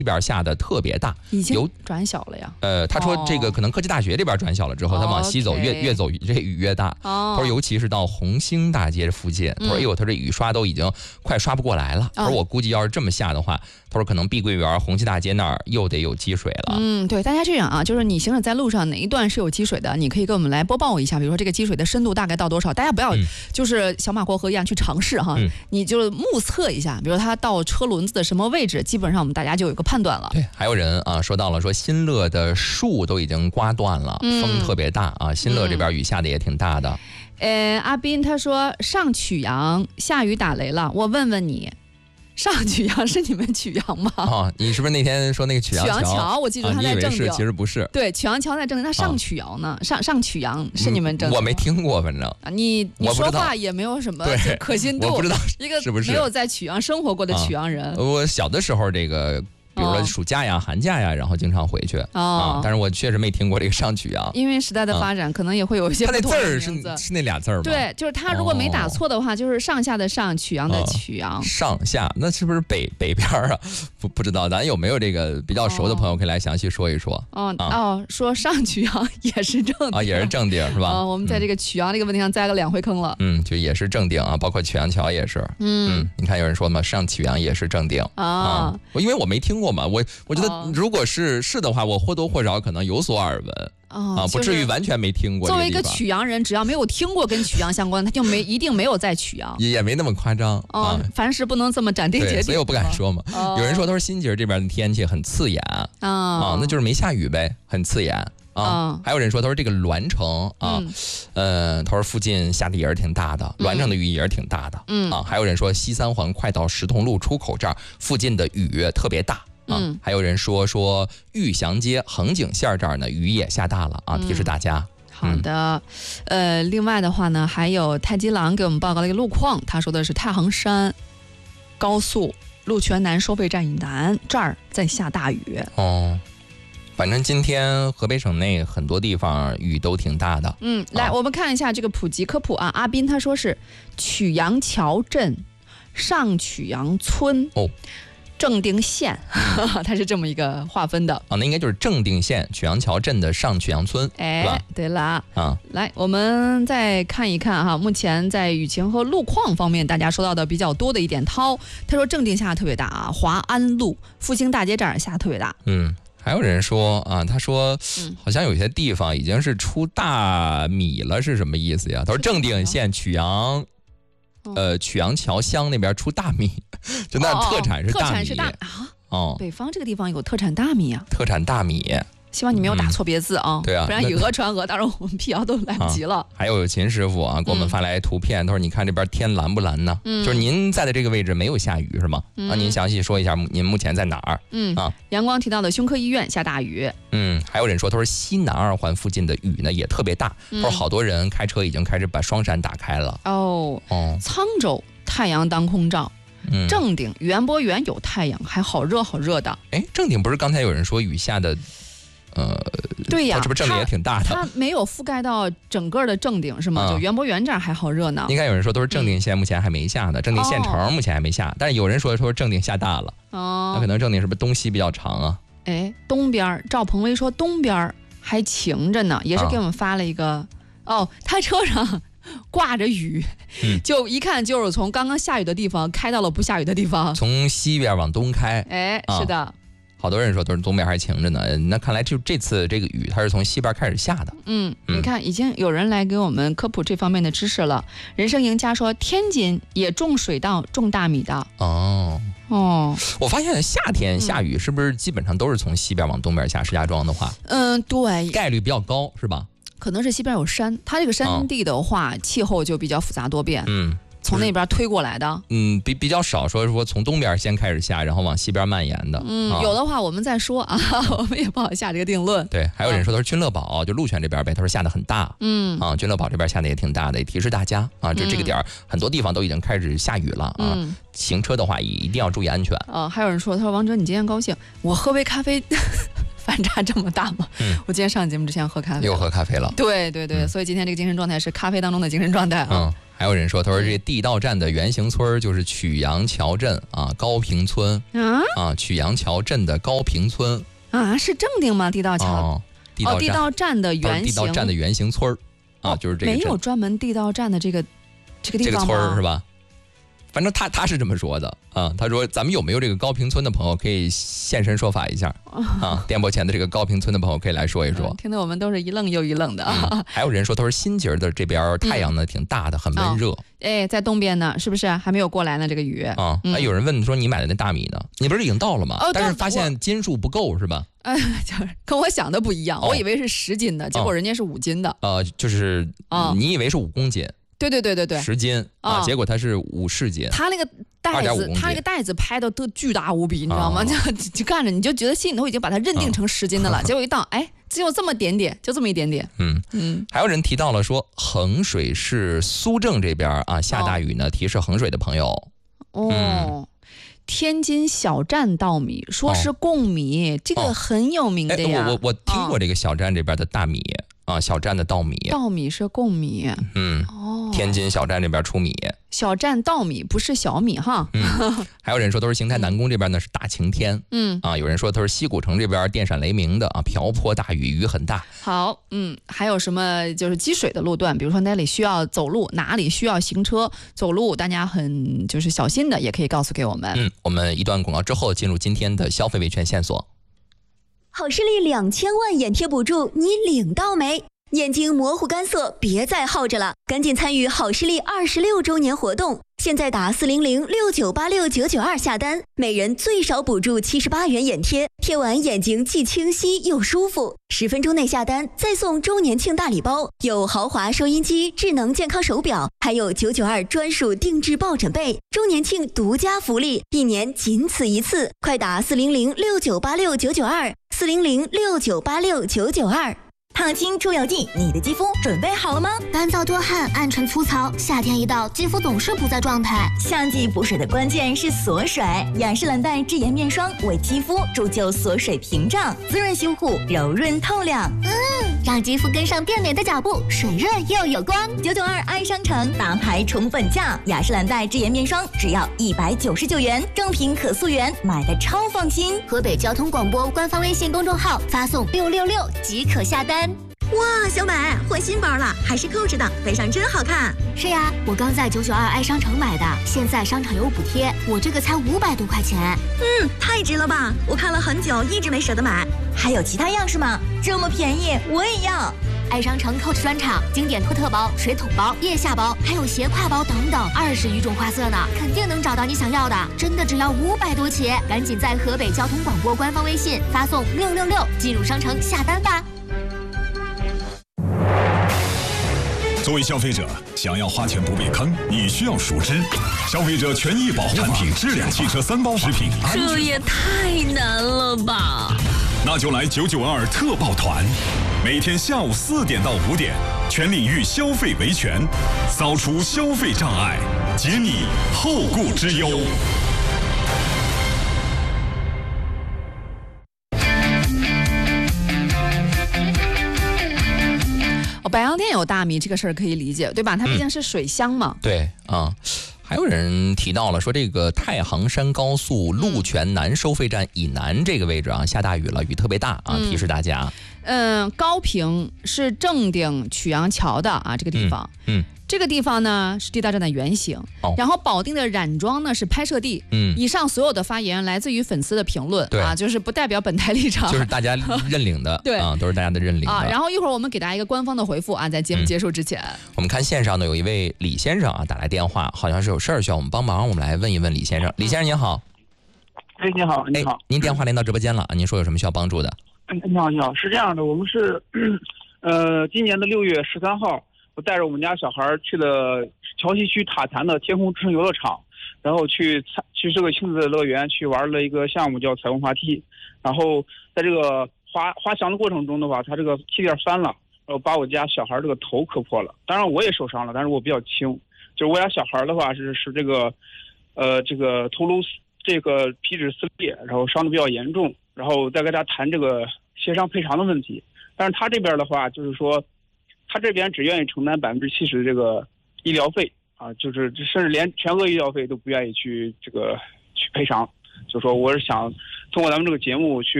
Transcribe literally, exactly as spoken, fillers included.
这边下的特别大， 已经转小了呀。 呃，他说这个可能科技大学这边转小了之后，他往西走越越走这雨越大。他说尤其是到红星大街附近，他说哎呦，他这雨刷都已经快刷不过来了。他说我估计要是这么下的话，他说可能碧桂园、红旗大街那儿又得有积水了。 嗯，对，大家这样啊，就是你行驶在路上哪一段是有积水的，你可以跟我们来播报一下，比如说这个积水的深度大概到多少，大家不要就是小马过河一样去尝试哈，嗯、你就目测一下，比如它到车轮子的什么位置，基本上我们大家就有一个判断了。 对，还有人啊说到了说新乐的树都已经刮断了，嗯、风特别大啊，新乐这边雨下的也挺大的。 嗯、呃，阿斌他说上曲阳下雨打雷了，我问问你。上曲阳是你们曲阳吗？ 哦，你是不是那天说那个曲阳桥？ 曲阳桥，我记住他在正定、 啊、其实不是。 对，曲阳桥在正定，那上曲阳呢？啊、上上曲阳是你们正定、 嗯？我没听过，反正啊，你你说话也没有什么可信度。 我不知道一个是不是没有在曲阳生活过的曲阳人。 啊、我小的时候这个。比如说暑假呀、哦、寒假呀，然后经常回去、哦、啊，但是我确实没听过这个上曲阳。 因为时代的发展，啊、可能也会有一些不同的名字。 他那字儿是是那俩字儿吗？ 对，就是他如果没打错的话，哦、就是上下的上，曲阳的曲阳。 哦、上下那是不是北北边啊？不不知道，咱有没有这个比较熟的朋友可以来详细说一说？ 哦、啊、哦，说上曲阳也是正定啊，也是正定是吧？ 啊、哦，我们在这个曲阳这个问题上栽了两回坑了。 嗯，就也是正定啊，包括曲阳桥也是。嗯, 嗯你看有人说嘛，上曲阳也是正定啊。啊因为我没听过嘛，我我觉得。如果是是的话，我或多或少可能有所耳闻、哦、啊，不至于完全没听过。 作为一个曲阳人，只要没有听过跟曲阳相关的，他就没一定没有在曲阳， 也也没那么夸张啊、哦。 凡事不能这么斩钉截铁， 所以我不敢说嘛。哦、有人说他说新节这边的天气很刺眼啊、哦、啊，那就是没下雨呗，很刺眼。啊、哦，还有人说他说这个栾城啊，嗯、呃，他说附近下的也是挺大的，栾城的雨也是挺大的，嗯啊，还有人说西三环快到石通路出口这儿附近的雨特别大。啊、嗯，还有人说说玉祥街横井线这儿呢雨也下大了啊，提示大家。 嗯、好的，呃，另外的话呢，还有太极郎给我们报告了一个路况，他说的是太行山高速鹿泉南收费站以南这儿在下大雨。 哦，反正今天河北省内很多地方雨都挺大的。 嗯，来、啊、我们看一下这个普及科普啊，阿斌他说是曲阳桥镇上曲阳村。哦。正定县，它是这么一个划分的啊，那应该就是正定县曲阳桥镇的上曲阳村， 哎， 是吧？ 对了啊， 来，我们再看一看哈，目前在雨情和路况方面，大家说到的比较多的一点，涛他说正定下的特别大啊，华安路复兴大街这儿下的特别大， 嗯。还有人说啊，他说好像有些地方已经是出大米了，是什么意思呀？他说正定县曲阳。呃，曲阳桥乡那边出大米，就那特产是大米。哦、 特产是大啊！哦，北方这个地方有特产大米啊。 特产大米， 希望你没有打错别字啊、嗯！ 对啊， 不然以讹传讹，到时候我们辟谣都来不及了。啊、 还有秦师傅啊，给我们发来图片，他说：“你看这边天蓝不蓝呢？嗯、就是您在的这个位置没有下雨是吗？嗯、啊，您详细说一下您目前在哪儿？ 嗯啊，阳光提到的胸科医院下大雨。 嗯，还有人说，他说西南二环附近的雨呢也特别大，他说好多人开车已经开始把双闪打开了。 哦哦，沧州。太阳当空照，嗯、正定园博园有太阳，还好热好热的。 哎，正定不是刚才有人说雨下的，呃， 对呀， 是不是正定也挺大的？ 它没有覆盖到整个的正定是吗？嗯、就园博园这儿还好热呢。 应该有人说都是正定县目前还没下呢，嗯、正定县城目前还没下，哦、但是有人说说正定下大了。哦，那可能正定是不是东西比较长啊？ 哎，东边赵鹏威说东边还晴着呢，也是给我们发了一个、啊、哦，他车上。挂着雨、嗯，就一看就是从刚刚下雨的地方开到了不下雨的地方， 从西边往东开。 哎，啊、是的， 好多人说都是东边还晴着呢。那看来就这次这个雨，它是从西边开始下的。 嗯，嗯你看，已经有人来给我们科普这方面的知识了。人生赢家说，天津也种水稻、种大米的。 哦哦，我发现夏天下雨是不是基本上都是从西边往东边下？石家庄的话， 嗯，对， 概率比较高，是吧？ 可能是西边有山，它这个山地的话，哦、气候就比较复杂多变。嗯，从那边推过来的。 嗯，比比较少说说从东边先开始下，然后往西边蔓延的。 嗯，啊、有的话我们再说啊，我们也不好下这个定论。 对，还有人说他说君乐宝就鹿泉这边呗，他说下的很大。嗯，啊，君乐宝这边下的也挺大的，也提示大家啊，就这个点儿、嗯、很多地方都已经开始下雨了啊。嗯、行车的话也一定要注意安全。 啊，还有人说他说王哲你今天高兴，我喝杯咖啡。反差这么大吗？嗯，我今天上节目之前喝咖啡， 又喝咖啡了。 对对对，嗯、所以今天这个精神状态是咖啡当中的精神状态啊。嗯还有人说，他说这地道站的原型村就是曲阳桥镇啊，高坪村啊啊，曲阳桥镇的高坪村啊，是正定吗？地道桥哦，地道站、 哦、地道站的原型， 地道站的原型村啊，就是这个。 没有专门地道站的这个这个地方吗？ 这个村是吧？反正他他是这么说的啊，他说咱们有没有这个高坪村的朋友可以现身说法一下啊？电波前的这个高坪村的朋友可以来说一说。 嗯、听得我们都是一愣又一愣的啊、 嗯。还有人说，他说新节的这边太阳呢、嗯、挺大的，很闷热。哦、 哎，在东边呢，是不是还没有过来呢？这个雨啊，嗯、有人问说你买的那大米呢？你不是已经到了吗？ 哦、 但是发现斤数不够是吧？ 呃，就是跟我想的不一样，哦、我以为是十斤的，结果人家是五斤的。 呃，就是、哦、你以为是五公斤。 对对对对对， 十斤啊、哦，结果它是五十斤。 他那个袋子，他那个袋子拍的都巨大无比，你知道吗？哦、就就看着你就觉得心里头已经把它认定成十斤的了，哦、结果一到，哎，只有这么点点，就这么一点点。 嗯嗯。还有人提到了说，衡水市苏正这边啊下大雨呢，哦、提示衡水的朋友。 哦。嗯天津小站稻米说是贡米，哦、这个很有名的呀。 我我我听过这个小站这边的大米。啊，小站的稻米， 稻米是贡米， 嗯，哦，天津小站这边出米， 小站稻米不是小米哈。 嗯，还有人说都是邢台南宫这边呢是大晴天，嗯啊，有人说都是西古城这边电闪雷鸣的啊，瓢泼大雨，雨很大。 好，嗯，还有什么就是积水的路段，比如说哪里需要走路，哪里需要行车走路，大家很就是小心的，也可以告诉给我们。 嗯，我们一段广告之后进入今天的消费维权线索。 好视力两千万眼贴补助，你领到没？眼睛模糊干涩，别再耗着了，赶紧参与好视力二十六周年活动！现在打四零零六九八六九九二下单，每人最少补助七十八元眼贴，贴完眼睛既清晰又舒服。十分钟内下单，再送周年庆大礼包，有豪华收音机、智能健康手表，还有九九二专属定制抱枕被。周年庆独家福利，一年仅此一次，快打四零零六九八六九九二。四零零六九八六九九二，烫青出油剂，你的肌肤准备好了吗？ 干燥多汗，暗沉粗糙，夏天一到，肌肤总是不在状态。 夏季补水的关键是锁水，雅诗兰黛智颜面霜为肌肤铸就锁水屏障，滋润修护，柔润透亮。 嗯，让肌肤跟上变美的脚步，水润又有光。 九九二爱商城大牌宠粉价，雅诗兰黛智颜面霜只要一百九十九元，正品可溯源，买的超放心。 河北交通广播官方微信公众号发送六六六即可下单。 哇，小美换新包了，还是扣着的，背上真好看。 是呀，我刚在九九二爱商城买的，现在商场有补贴，我这个才五百多块钱。 嗯，太值了吧！我看了很久，一直没舍得买。还有其他样式吗？这么便宜，我也要。 爱商城 Coach 专场，经典托特包、水桶包、腋下包，还有斜挎包等等，二十余种花色呢，肯定能找到你想要的。真的只要五百多起，赶紧在河北交通广播官方微信发送六六六进入商城下单吧。 作为消费者，想要花钱不被坑，你需要熟知消费者权益保护产品质量汽车三包食品安全。 这也太难了吧！ 那就来九九二特报团，每天下午四点到五点，全领域消费维权，扫除消费障碍，解你后顾之忧。 白洋淀有大米这个事儿可以理解，对吧？它毕竟是水乡嘛。 嗯、对啊，还有人提到了说，这个太行山高速鹿泉南收费站以南这个位置啊，下大雨了，雨特别大啊，提示大家。 嗯，高坪是正定曲阳桥的啊，这个地方。嗯。嗯这个地方呢是地道站的原型，哦、然后保定的冉庄呢是拍摄地。嗯，以上所有的发言来自于粉丝的评论，啊，就是不代表本台立场， 就是大家认领的，对啊，都是大家的认领的啊。然后一会儿我们给大家一个官方的回复啊，在节目结束之前，嗯、 我们看线上呢有一位李先生啊打来电话，好像是有事儿需要我们帮忙，我们来问一问李先生。李先生您好， 哎，你好，你好， 您电话连到直播间了，您说有什么需要帮助的？ 嗯，你好，你好，是这样的，我们是，呃，今年的六月十三号。我带着我们家小孩去了桥西区塔坛的天空之城游乐场，然后去去这个亲子乐园去玩了一个项目叫彩虹滑梯，然后在这个滑滑翔的过程中的话，它这个气垫翻了，然后把我家小孩这个头磕破了，当然我也受伤了，但是我比较轻，就是我家小孩的话是是这个，呃这个头颅这个皮质撕裂，然后伤的比较严重，然后再跟他谈这个协商赔偿的问题，但是他这边的话就是说。他这边只愿意承担百分之七十的这个医疗费啊，就是甚至连全额医疗费都不愿意去这个去赔偿，就说我是想通过咱们这个节目去